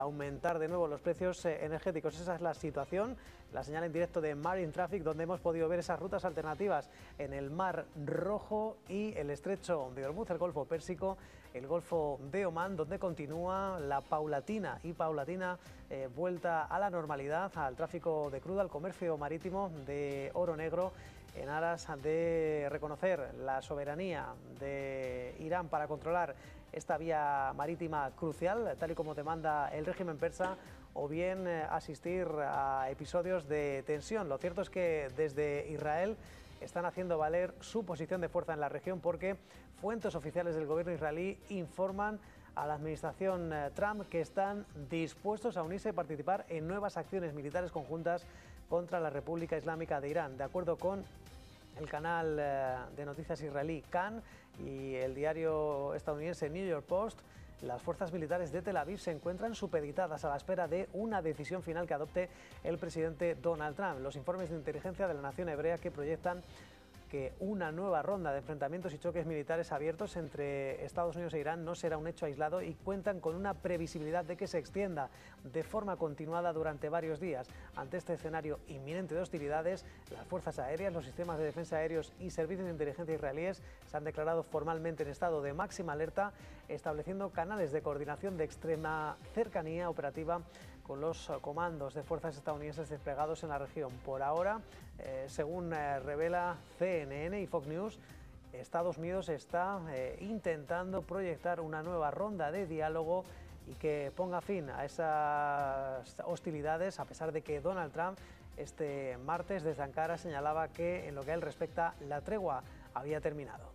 aumentar de nuevo los precios energéticos. Esa es la situación, la señal en directo de Marine Traffic, donde hemos podido ver esas rutas alternativas en el Mar Rojo y el Estrecho de Hormuz, el Golfo Pérsico, el Golfo de Omán, donde continúa la paulatina vuelta a la normalidad, al tráfico de crudo, al comercio marítimo de oro negro, en aras de reconocer la soberanía de Irán para controlar esta vía marítima crucial, tal y como demanda el régimen persa, o bien asistir a episodios de tensión. Lo cierto es que desde Israel están haciendo valer su posición de fuerza en la región, porque fuentes oficiales del gobierno israelí informan a la administración Trump que están dispuestos a unirse y participar en nuevas acciones militares conjuntas contra la República Islámica de Irán. De acuerdo con el canal de noticias israelí Kan y el diario estadounidense New York Post, las fuerzas militares de Tel Aviv se encuentran supeditadas a la espera de una decisión final que adopte el presidente Donald Trump. Los informes de inteligencia de la nación hebrea que proyectan que una nueva ronda de enfrentamientos y choques militares abiertos entre Estados Unidos e Irán no será un hecho aislado y cuentan con una previsibilidad de que se extienda de forma continuada durante varios días. Ante este escenario inminente de hostilidades, las fuerzas aéreas, los sistemas de defensa aéreos y servicios de inteligencia israelíes se han declarado formalmente en estado de máxima alerta, estableciendo canales de coordinación de extrema cercanía operativa con los comandos de fuerzas estadounidenses desplegados en la región. Por ahora, según revela CNN y Fox News, Estados Unidos está intentando proyectar una nueva ronda de diálogo y que ponga fin a esas hostilidades, a pesar de que Donald Trump este martes desde Ankara señalaba que en lo que a él respecta la tregua había terminado.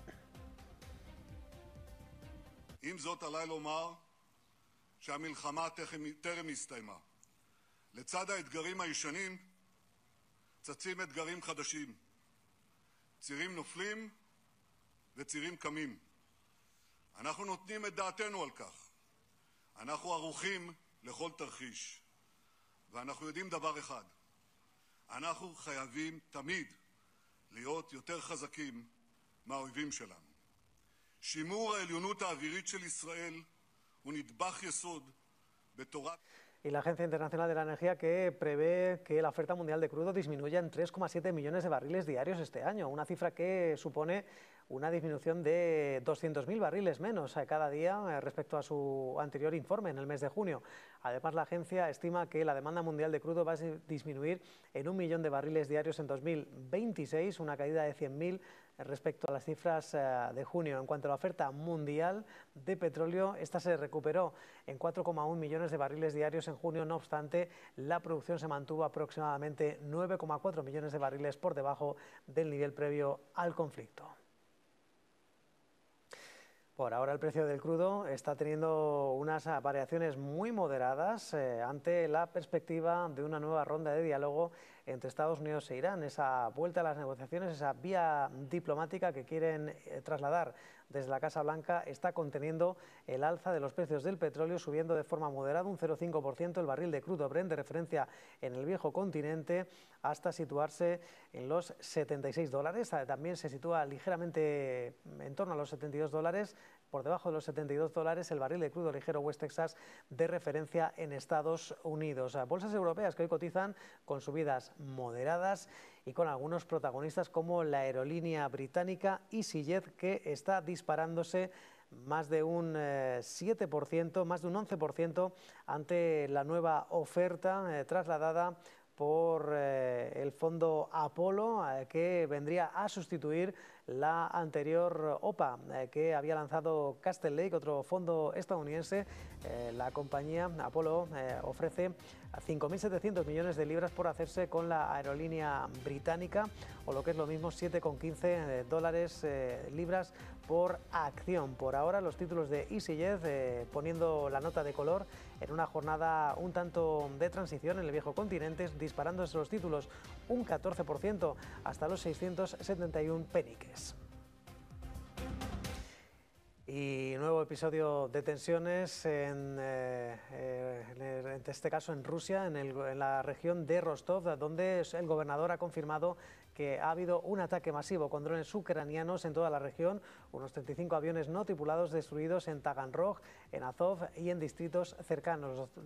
שהמלחמה טרם הסתיימה. לצד האתגרים הישנים צצים אתגרים חדשים. צירים נופלים וצירים קמים. אנחנו נותנים את דעתנו על כך. אנחנו ערוכים לכל תרחיש. ואנחנו יודעים דבר אחד. אנחנו חייבים תמיד להיות יותר חזקים מהאויבים שלנו. שימור העליונות האווירית של ישראל Y la Agencia Internacional de la Energía que prevé que la oferta mundial de crudo disminuya en 3,7 millones de barriles diarios este año, una cifra que supone una disminución de 200.000 barriles menos cada día respecto a su anterior informe en el mes de junio. Además, la agencia estima que la demanda mundial de crudo va a disminuir en 1 millón de barriles diarios en 2026, una caída de 100.000 respecto a las cifras de junio. En cuanto a la oferta mundial de petróleo, esta se recuperó en 4,1 millones de barriles diarios en junio. No obstante, la producción se mantuvo aproximadamente 9,4 millones de barriles por debajo del nivel previo al conflicto. Por ahora el precio del crudo está teniendo unas variaciones muy moderadas ante la perspectiva de una nueva ronda de diálogo entre Estados Unidos e Irán. Esa vuelta a las negociaciones, esa vía diplomática que quieren trasladar desde la Casa Blanca, está conteniendo el alza de los precios del petróleo, subiendo de forma moderada un 0,5% el barril de crudo Brent de referencia en el viejo continente, hasta situarse en los $76. También se sitúa ligeramente en torno a los $72. Por debajo de los $72 el barril de crudo ligero West Texas de referencia en Estados Unidos. Bolsas europeas que hoy cotizan con subidas moderadas y con algunos protagonistas como la aerolínea británica EasyJet, que está disparándose más de un 7%, más de un 11% ante la nueva oferta trasladada por el fondo Apollo, que vendría a sustituir la anterior OPA que había lanzado Castle Lake, otro fondo estadounidense. La compañía Apollo ofrece 5.700 millones de libras por hacerse con la aerolínea británica, o lo que es lo mismo, $7,15 libras por acción. Por ahora los títulos de EasyJet poniendo la nota de color en una jornada un tanto de transición en el viejo continente, disparándose los títulos un 14% hasta los 671 peniques. Y nuevo episodio de tensiones entre este caso en Rusia, en la región de Rostov, donde el gobernador ha confirmado que ha habido un ataque masivo con drones ucranianos en toda la región, unos 35 aviones no tripulados destruidos en Taganrog, en Azov y en distritos cercanos.